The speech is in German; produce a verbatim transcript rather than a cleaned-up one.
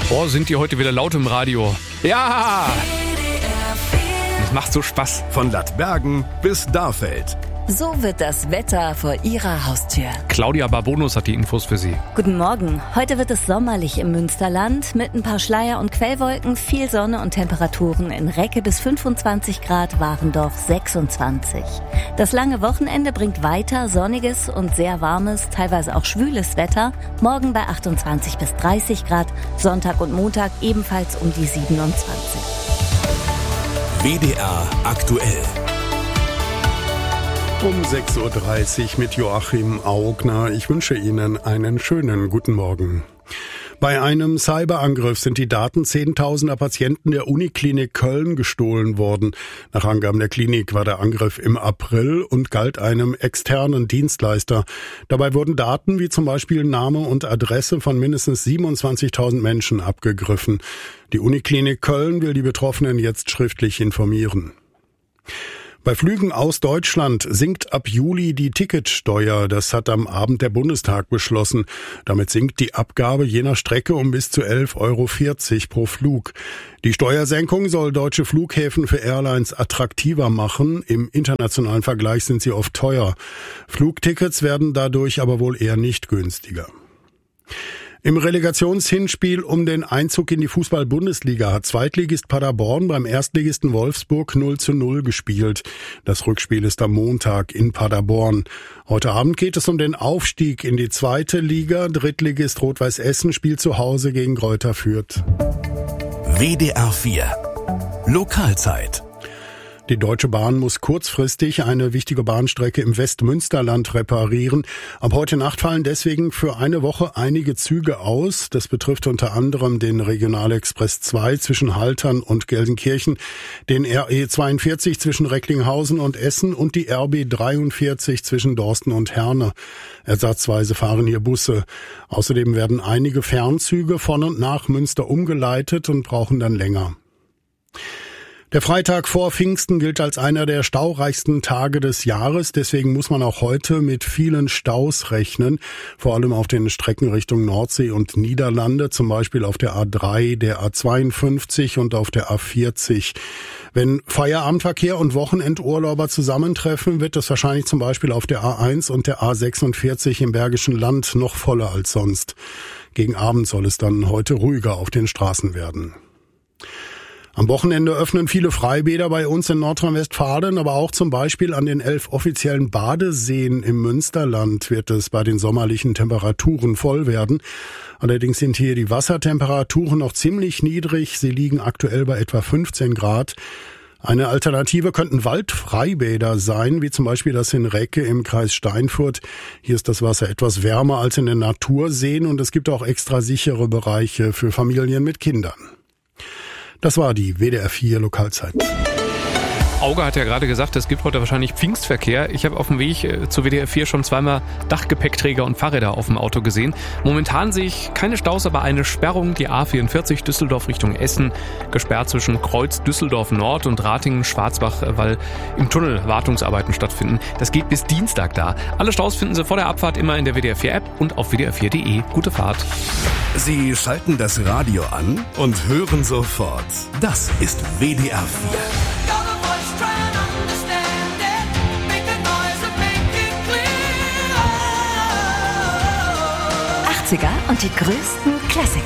Oh, sind die heute wieder laut im Radio? Ja! Das macht so Spaß. Von Lattbergen bis Darfeld. So wird das Wetter vor Ihrer Haustür. Claudia Barbonus hat die Infos für Sie. Guten Morgen. Heute wird es sommerlich im Münsterland mit ein paar Schleier- und Quellwolken, viel Sonne und Temperaturen in Recke bis fünfundzwanzig Grad, Warendorf sechsundzwanzig. Das lange Wochenende bringt weiter sonniges und sehr warmes, teilweise auch schwüles Wetter. Morgen bei achtundzwanzig bis dreißig Grad, Sonntag und Montag ebenfalls um die siebenundzwanzig. W D R aktuell. Um sechs Uhr dreißig mit Joachim Augner. Ich wünsche Ihnen einen schönen guten Morgen. Bei einem Cyberangriff sind die Daten zehntausender Patienten der Uniklinik Köln gestohlen worden. Nach Angaben der Klinik war der Angriff im April und galt einem externen Dienstleister. Dabei wurden Daten wie zum Beispiel Name und Adresse von mindestens siebenundzwanzigtausend Menschen abgegriffen. Die Uniklinik Köln will die Betroffenen jetzt schriftlich informieren. Bei Flügen aus Deutschland sinkt ab Juli die Ticketsteuer. Das hat am Abend der Bundestag beschlossen. Damit sinkt die Abgabe je nach Strecke um bis zu elf Euro vierzig pro Flug. Die Steuersenkung soll deutsche Flughäfen für Airlines attraktiver machen. Im internationalen Vergleich sind sie oft teuer. Flugtickets werden dadurch aber wohl eher nicht günstiger. Im Relegationshinspiel um den Einzug in die Fußball-Bundesliga hat Zweitligist Paderborn beim Erstligisten Wolfsburg null zu null gespielt. Das Rückspiel ist am Montag in Paderborn. Heute Abend geht es um den Aufstieg in die zweite Liga. Drittligist Rot-Weiß Essen spielt zu Hause gegen Greuther Fürth. W D R vier Lokalzeit. Die Deutsche Bahn muss kurzfristig eine wichtige Bahnstrecke im Westmünsterland reparieren. Ab heute Nacht fallen deswegen für eine Woche einige Züge aus. Das betrifft unter anderem den Regionalexpress zwei zwischen Haltern und Gelsenkirchen, den R E zweiundvierzig zwischen Recklinghausen und Essen und die R B dreiundvierzig zwischen Dorsten und Herne. Ersatzweise fahren hier Busse. Außerdem werden einige Fernzüge von und nach Münster umgeleitet und brauchen dann länger. Der Freitag vor Pfingsten gilt als einer der staureichsten Tage des Jahres. Deswegen muss man auch heute mit vielen Staus rechnen, vor allem auf den Strecken Richtung Nordsee und Niederlande, zum Beispiel auf der A drei, der A zweiundfünfzig und auf der A vierzig. Wenn Feierabendverkehr und Wochenendurlauber zusammentreffen, wird es wahrscheinlich zum Beispiel auf der A eins und der A sechsundvierzig im Bergischen Land noch voller als sonst. Gegen Abend soll es dann heute ruhiger auf den Straßen werden. Am Wochenende öffnen viele Freibäder bei uns in Nordrhein-Westfalen, aber auch zum Beispiel an den elf offiziellen Badeseen im Münsterland wird es bei den sommerlichen Temperaturen voll werden. Allerdings sind hier die Wassertemperaturen noch ziemlich niedrig. Sie liegen aktuell bei etwa fünfzehn Grad. Eine Alternative könnten Waldfreibäder sein, wie zum Beispiel das in Recke im Kreis Steinfurt. Hier ist das Wasser etwas wärmer als in den Naturseen und es gibt auch extra sichere Bereiche für Familien mit Kindern. Das war die W D R vier Lokalzeit. Auge hat ja gerade gesagt, es gibt heute wahrscheinlich Pfingstverkehr. Ich habe auf dem Weg zur W D R vier schon zweimal Dachgepäckträger und Fahrräder auf dem Auto gesehen. Momentan sehe ich keine Staus, aber eine Sperrung. Die A vierundvierzig Düsseldorf Richtung Essen, gesperrt zwischen Kreuz Düsseldorf Nord und Ratingen-Schwarzbach, weil im Tunnel Wartungsarbeiten stattfinden. Das geht bis Dienstag da. Alle Staus finden Sie vor der Abfahrt immer in der W D R vier App und auf W D R vier punkt de. Gute Fahrt. Sie schalten das Radio an und hören sofort. Das ist W D R vier. achtziger und die größten Klassiker.